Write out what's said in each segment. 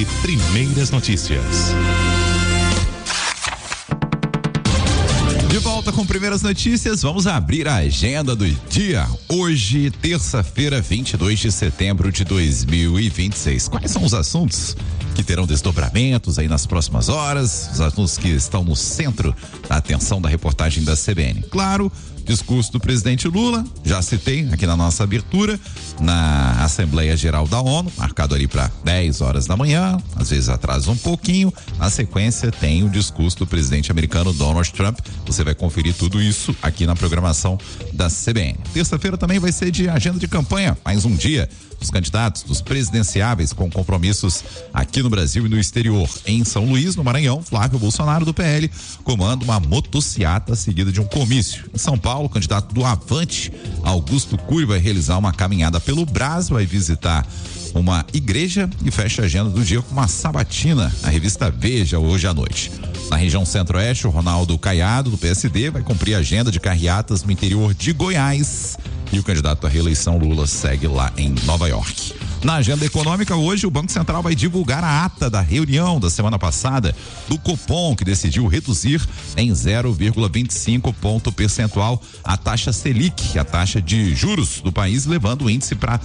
FM Primeiras Notícias. De volta com Primeiras Notícias, vamos abrir a agenda do dia. Hoje, terça-feira, 22 de setembro de 2026. Quais são os assuntos que terão desdobramentos aí nas próximas horas? Os assuntos que estão no centro da atenção da reportagem da CBN. Claro, discurso do presidente Lula, já citei aqui na nossa abertura, na Assembleia Geral da ONU, marcado ali para 10 horas da manhã, às vezes atrasa um pouquinho. Na sequência tem o discurso do presidente americano Donald Trump. Você vai conferir tudo isso aqui na programação da CBN. Terça-feira também vai ser de agenda de campanha, mais um dia dos candidatos, dos presidenciáveis com compromissos aqui no Brasil e no exterior. Em São Luís, no Maranhão, Flávio Bolsonaro do PL comanda uma motociata seguida de um comício. Em São Paulo, o candidato do Avante, Augusto Cury, vai realizar uma caminhada pelo Brás, vai visitar uma igreja e fecha a agenda do dia com uma sabatina na revista Veja hoje à noite. Na região Centro-Oeste, o Ronaldo Caiado do PSD vai cumprir a agenda de carreatas no interior de Goiás e o candidato à reeleição Lula segue lá em Nova York. Na agenda econômica, hoje o Banco Central vai divulgar a ata da reunião da semana passada do Copom, que decidiu reduzir em 0,25 ponto percentual a taxa Selic, a taxa de juros do país, levando o índice para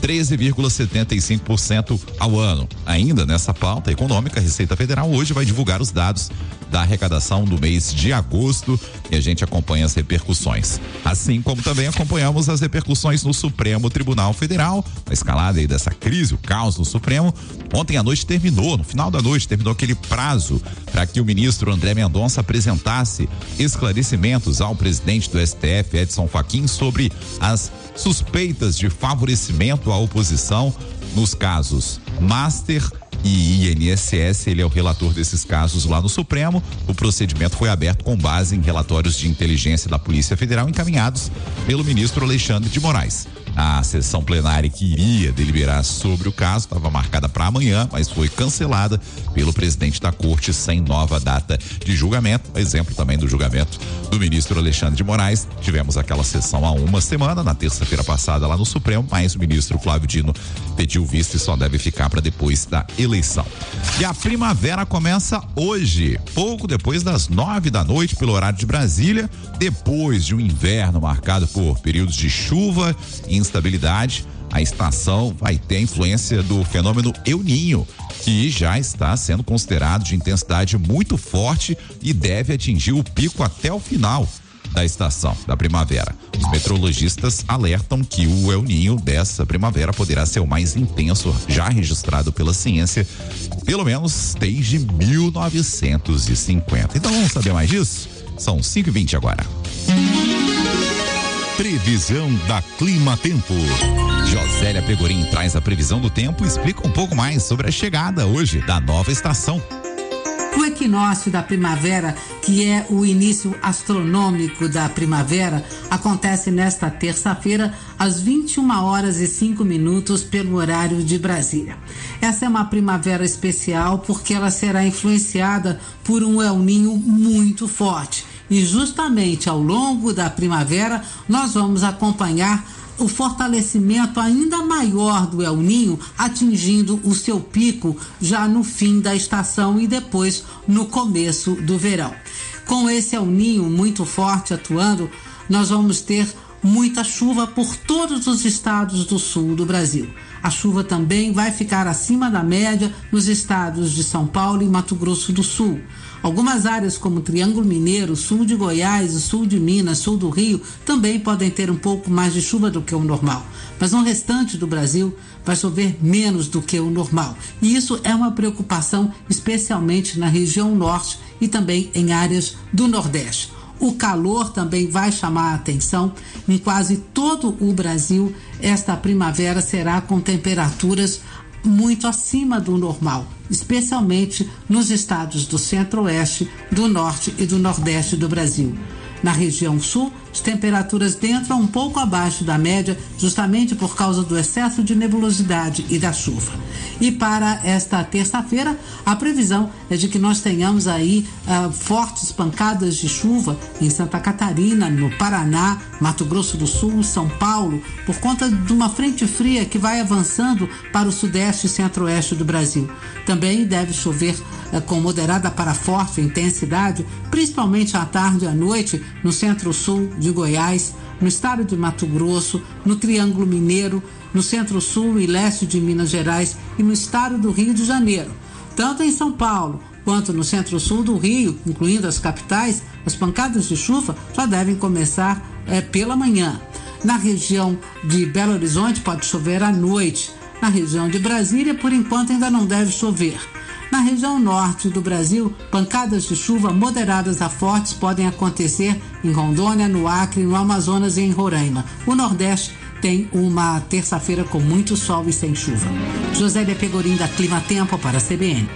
13,75% ao ano. Ainda nessa pauta econômica, a Receita Federal hoje vai divulgar os dados da arrecadação do mês de agosto e a gente acompanha as repercussões. Assim como também acompanhamos as repercussões no Supremo Tribunal Federal, a escalada aí dessa crise, o caos no Supremo. Ontem à noite terminou, no final da noite, terminou aquele prazo para que o ministro André Mendonça apresentasse esclarecimentos ao presidente do STF, Edson Fachin, sobre as suspeitas de favorecimento à oposição nos casos Master e INSS. Ele é o relator desses casos lá no Supremo. O procedimento foi aberto com base em relatórios de inteligência da Polícia Federal encaminhados pelo ministro Alexandre de Moraes. A sessão plenária que iria deliberar sobre o caso estava marcada para amanhã, mas foi cancelada pelo presidente da corte sem nova data de julgamento. Exemplo também do julgamento do ministro Alexandre de Moraes. Tivemos aquela sessão há uma semana, na terça-feira passada lá no Supremo, mas o ministro Flávio Dino pediu visto e só deve ficar para depois da eleição. E a primavera começa hoje, pouco depois das 9 da noite pelo horário de Brasília, depois de um inverno marcado por períodos de chuva e instabilidade. A estação vai ter a influência do fenômeno El Niño, que já está sendo considerado de intensidade muito forte e deve atingir o pico até o final da estação da primavera. Os meteorologistas alertam que o El Niño dessa primavera poderá ser o mais intenso já registrado pela ciência, pelo menos desde 1950. Então vamos saber mais disso? São 5h20 agora. Previsão da Clima Tempo. Josélia Pegorim traz a previsão do tempo e explica um pouco mais sobre a chegada hoje da nova estação. O equinócio da primavera, que é o início astronômico da primavera, acontece nesta terça-feira às 21h05 pelo horário de Brasília. Essa é uma primavera especial porque ela será influenciada por um El Niño muito forte. E justamente ao longo da primavera nós vamos acompanhar o fortalecimento ainda maior do El Niño, atingindo o seu pico já no fim da estação e depois no começo do verão. Com esse El Niño muito forte atuando, nós vamos ter muita chuva por todos os estados do sul do Brasil. A chuva também vai ficar acima da média nos estados de São Paulo e Mato Grosso do Sul. Algumas áreas como Triângulo Mineiro, sul de Goiás, sul de Minas, sul do Rio, também podem ter um pouco mais de chuva do que o normal. Mas no restante do Brasil vai chover menos do que o normal. E isso é uma preocupação, especialmente na região norte e também em áreas do Nordeste. O calor também vai chamar a atenção. Em quase todo o Brasil, esta primavera será com temperaturas muito acima do normal, especialmente nos estados do Centro-Oeste, do Norte e do Nordeste do Brasil. Na região Sul, as temperaturas dentro a um pouco abaixo da média, justamente por causa do excesso de nebulosidade e da chuva. E para esta terça-feira, a previsão é de que nós tenhamos aí fortes pancadas de chuva em Santa Catarina, no Paraná, Mato Grosso do Sul, São Paulo, por conta de uma frente fria que vai avançando para o sudeste e centro-oeste do Brasil. Também deve chover com moderada para forte intensidade, principalmente à tarde e à noite, no centro-sul de Goiás, no estado de Mato Grosso, no Triângulo Mineiro, no centro-sul e leste de Minas Gerais e no estado do Rio de Janeiro. Tanto em São Paulo quanto no centro-sul do Rio, incluindo as capitais, as pancadas de chuva já devem começar pela manhã. Na região de Belo Horizonte pode chover à noite. Na região de Brasília, por enquanto, ainda não deve chover. Na região norte do Brasil, pancadas de chuva moderadas a fortes podem acontecer em Rondônia, no Acre, no Amazonas e em Roraima. O Nordeste tem uma terça-feira com muito sol e sem chuva. Josélia Pegorim, da Clima Tempo, para a CBN.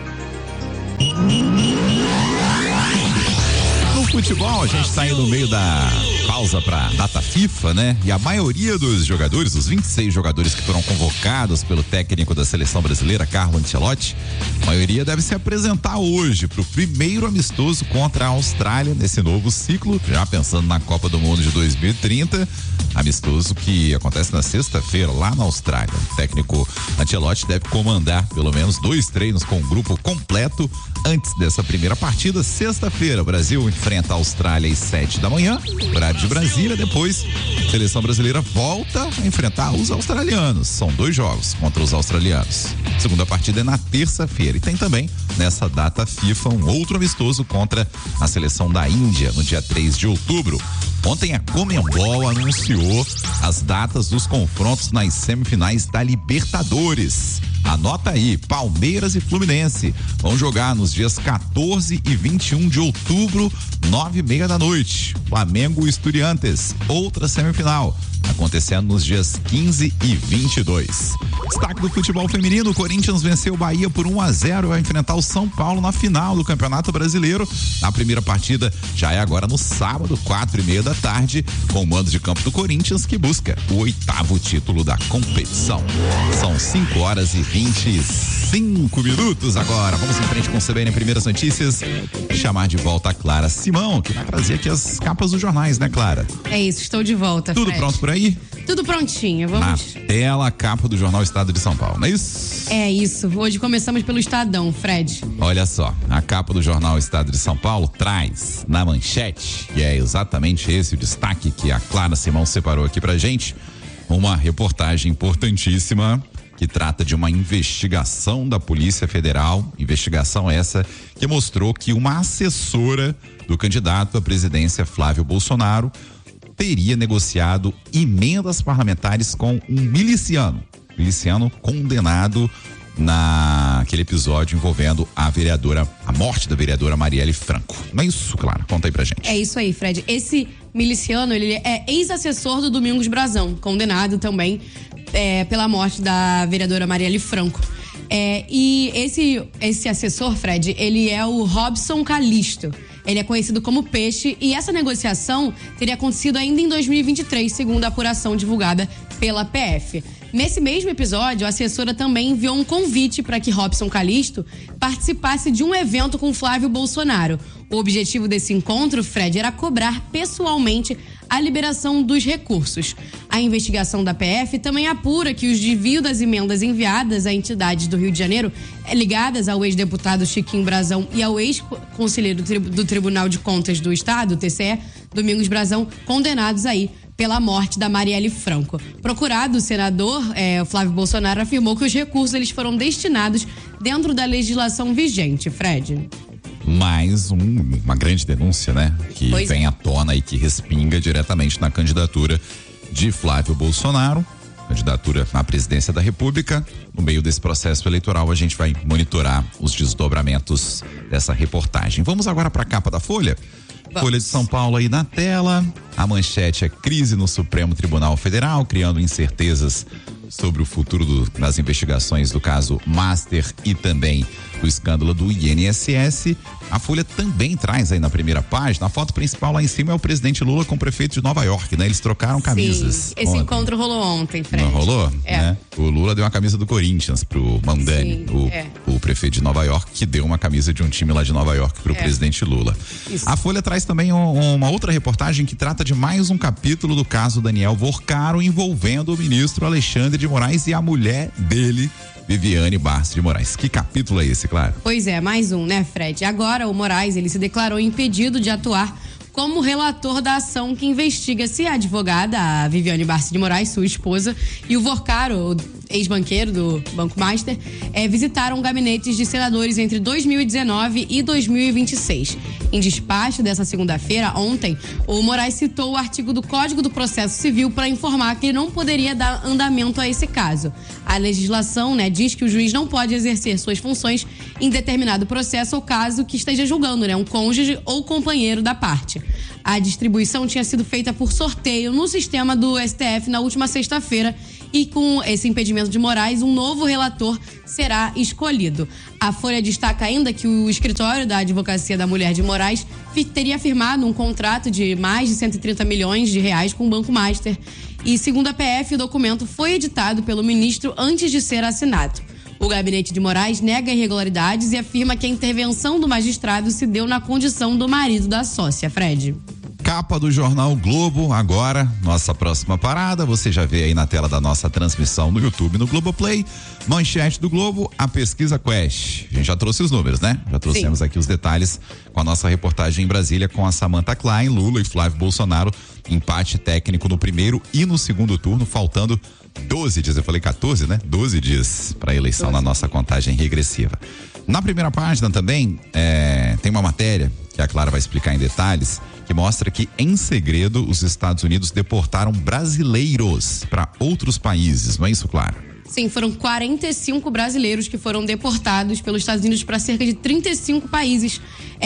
No futebol, a gente está aí no meio da pausa para data FIFA, né? E a maioria dos jogadores, os 26 jogadores que foram convocados pelo técnico da seleção brasileira, Carlo Ancelotti, a maioria deve se apresentar hoje para o primeiro amistoso contra a Austrália nesse novo ciclo, já pensando na Copa do Mundo de 2030, amistoso que acontece na sexta-feira lá na Austrália. O técnico Ancelotti deve comandar pelo menos 2 treinos com o grupo completo antes dessa primeira partida. Sexta-feira, o Brasil enfrenta a Austrália às 7 da manhã, horário de Brasília. Depois, a seleção brasileira volta a enfrentar os australianos. São 2 jogos contra os australianos. A segunda partida é na terça-feira. E tem também, nessa data FIFA, um outro amistoso contra a seleção da Índia, no dia 3 de outubro. Ontem a Conmebol anunciou as datas dos confrontos nas semifinais da Libertadores. Anota aí, Palmeiras e Fluminense vão jogar nos dias 14 e 21 de outubro, 9h30 da noite. Flamengo e Estudiantes, outra semifinal, acontecendo nos dias 15 e 22. Destaque do futebol feminino: o Corinthians venceu o Bahia por 1-0 e vai enfrentar o São Paulo na final do Campeonato Brasileiro. A primeira partida já é agora no sábado, 4h30 da tarde, com o mando de campo do Corinthians, que busca o 8º título da competição. São 5h25 agora. Vamos em frente com o CBN Primeiras Notícias. Chamar de volta a Clara Simão, que vai trazer aqui as capas dos jornais, né, Clara? É isso, estou de volta. Tudo Fred. pronto por aí? Tudo prontinho, vamos. Na tela, a capa do jornal Estado de São Paulo, não é isso? É isso, hoje começamos pelo Estadão, Fred. Olha só, a capa do jornal Estado de São Paulo traz na manchete, e é exatamente esse o destaque que a Clara Simão separou aqui pra gente, uma reportagem importantíssima que trata de uma investigação da Polícia Federal, investigação essa que mostrou que uma assessora do candidato à presidência, Flávio Bolsonaro, teria negociado emendas parlamentares com um miliciano condenado naquele episódio envolvendo a morte da vereadora Marielle Franco. Não é isso, Clara? Conta aí pra gente. É isso aí, Fred. Esse miliciano, ele é ex-assessor do Domingos Brazão, condenado também pela morte da vereadora Marielle Franco. E esse assessor, Fred, ele é o Robson Calisto. Ele é conhecido como Peixe, e essa negociação teria acontecido ainda em 2023, segundo a apuração divulgada pela PF. Nesse mesmo episódio, a assessora também enviou um convite para que Robson Calisto participasse de um evento com Flávio Bolsonaro. O objetivo desse encontro, Fred, era cobrar pessoalmente a liberação dos recursos. A investigação da PF também apura que os desvios das emendas enviadas a entidades do Rio de Janeiro, ligadas ao ex-deputado Chiquinho Brazão e ao ex-conselheiro do Tribunal de Contas do Estado, TCE, Domingos Brazão, condenados aí pela morte da Marielle Franco. Procurado, o senador Flávio Bolsonaro afirmou que os recursos eles foram destinados dentro da legislação vigente, Fred. Mais uma grande denúncia, né? Que vem à tona e que respinga diretamente na candidatura de Flávio Bolsonaro, candidatura à presidência da República. No meio desse processo eleitoral, a gente vai monitorar os desdobramentos dessa reportagem. Vamos agora para a capa da Folha? Folha de São Paulo aí na tela. A manchete é: crise no Supremo Tribunal Federal, criando incertezas sobre o futuro das investigações do caso Master e também o escândalo do INSS. A Folha também traz aí na primeira página, a foto principal lá em cima é o presidente Lula com o prefeito de Nova York, né? Eles trocaram camisas. Sim, esse encontro rolou ontem, Fred. Não rolou? Né? O Lula deu uma camisa do Corinthians pro Mamdani, o prefeito de Nova York, que deu uma camisa de um time lá de Nova York pro presidente Lula. Isso. A Folha traz também uma outra reportagem que trata de mais um capítulo do caso Daniel Vorcaro envolvendo o ministro Alexandre de Moraes e a mulher dele, Viviane Barros de Moraes. Que capítulo é esse, claro? Pois é, mais um, né, Fred? Agora o Moraes, ele se declarou impedido de atuar como relator da ação que investiga se a advogada, a Viviane Barros de Moraes, sua esposa, e o Vorcaro, ex-banqueiro do Banco Master, visitaram gabinetes de senadores entre 2019 e 2026. Em despacho dessa segunda-feira, ontem, o Moraes citou o artigo do Código do Processo Civil para informar que ele não poderia dar andamento a esse caso. A legislação, diz que o juiz não pode exercer suas funções em determinado processo ou caso que esteja julgando, um cônjuge ou companheiro da parte. A distribuição tinha sido feita por sorteio no sistema do STF na última sexta-feira e com esse impedimento de Moraes, um novo relator será escolhido. A Folha destaca ainda que o escritório da Advocacia da Mulher de Moraes teria firmado um contrato de mais de 130 milhões de reais com o Banco Master e, segundo a PF, o documento foi editado pelo ministro antes de ser assinado. O gabinete de Moraes nega irregularidades e afirma que a intervenção do magistrado se deu na condição do marido da sócia, Fred. Capa do jornal Globo, agora, nossa próxima parada, você já vê aí na tela da nossa transmissão no YouTube, no Globoplay, manchete do Globo, a pesquisa Quest. A gente já trouxe os números, né? Já trouxemos aqui os detalhes com a nossa reportagem em Brasília com a Samantha Klein, Lula e Flávio Bolsonaro, empate técnico no primeiro e no segundo turno, faltando 12 dias, eu falei 14, né? 12 dias para a eleição na nossa contagem regressiva. Na primeira página também tem uma matéria que a Clara vai explicar em detalhes, que mostra que, em segredo, os Estados Unidos deportaram brasileiros para outros países, não é isso, Clara? Sim, foram 45 brasileiros que foram deportados pelos Estados Unidos para cerca de 35 países.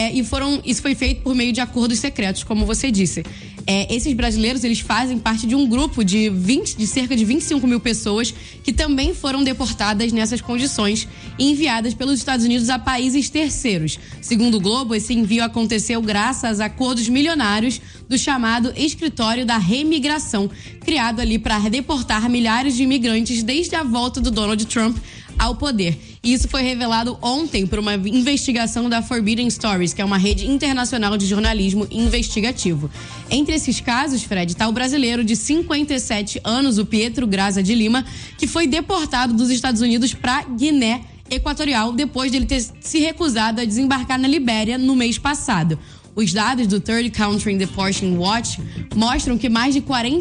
Isso foi feito por meio de acordos secretos, como você disse. Esses brasileiros, eles fazem parte de um grupo de cerca de 25 mil pessoas que também foram deportadas nessas condições e enviadas pelos Estados Unidos a países terceiros. Segundo o Globo, esse envio aconteceu graças a acordos milionários do chamado Escritório da Remigração, criado ali para deportar milhares de imigrantes desde a volta do Donald Trump ao poder. E isso foi revelado ontem por uma investigação da Forbidden Stories, que é uma rede internacional de jornalismo investigativo. Entre esses casos, Fred, está o brasileiro de 57 anos, o Pietro Graça de Lima, que foi deportado dos Estados Unidos para Guiné Equatorial depois de ele ter se recusado a desembarcar na Libéria no mês passado. Os dados do Third Country Deportation Watch mostram que mais de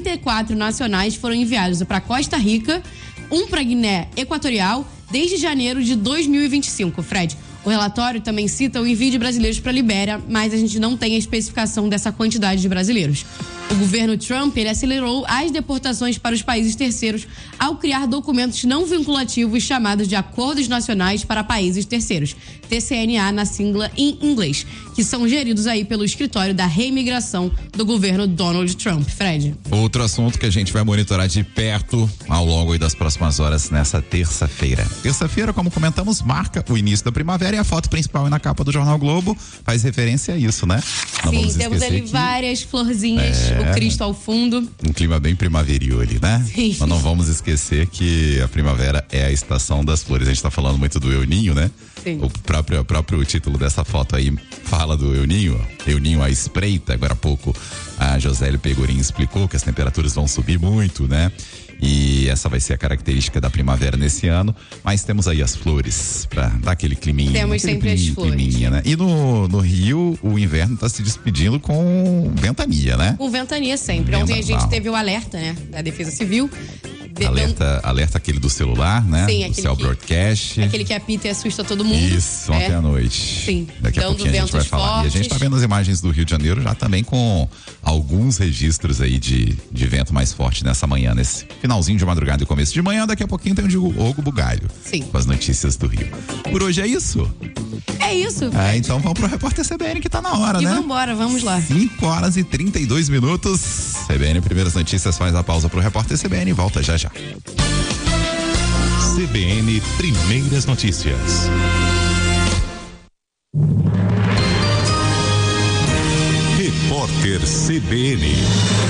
44 nacionais foram enviados para Costa Rica, um para Guiné Equatorial, desde janeiro de 2025, Fred. O relatório também cita o envio de brasileiros para a Libéria, mas a gente não tem a especificação dessa quantidade de brasileiros. O governo Trump, ele acelerou as deportações para os países terceiros ao criar documentos não vinculativos chamados de Acordos Nacionais para Países Terceiros, TCNA na sigla em inglês, que são geridos aí pelo escritório da reimigração do governo Donald Trump. Fred. Outro assunto que a gente vai monitorar de perto ao longo das próximas horas nessa terça-feira. Terça-feira, como comentamos, marca o início da primavera e a foto principal é na capa do Jornal Globo, faz referência a isso, né? Sim, temos ali várias florzinhas, o Cristo ao fundo. Um clima bem primaveril ali, né? Sim. Mas não vamos esquecer que a primavera é a estação das flores. A gente tá falando muito do El Ninho, né? Sim. O próprio título dessa foto aí fala do El Ninho. El Ninho à espreita. Agora há pouco a Josélio Pegorim explicou que as temperaturas vão subir muito, né? E essa vai ser a característica da primavera nesse ano, mas temos aí as flores pra dar aquele climinha. Temos sempre as flores. Né? E no Rio, o inverno tá se despedindo com ventania, né? Com ventania sempre. Ontem a gente teve o alerta, né? Da Defesa Civil. Alerta aquele do celular, né? Sim, o Cell Broadcast. Aquele que apita e assusta todo mundo. Isso, ontem à noite. Sim. Daqui a pouquinho a gente vai falar. Fortes. E a gente tá vendo as imagens do Rio de Janeiro já também com alguns registros aí de vento mais forte nessa manhã, nesse finalzinho de madrugada e começo de manhã. Daqui a pouquinho tem o Diogo Bugalho. Sim. Com as notícias do Rio. Por hoje é isso? É isso. Então vamos pro Repórter CBN que tá na hora, né? E vambora, vamos lá. 5h32. CBN Primeiras Notícias faz a pausa pro Repórter CBN e volta já já. CBN Primeiras Notícias. Repórter CBN.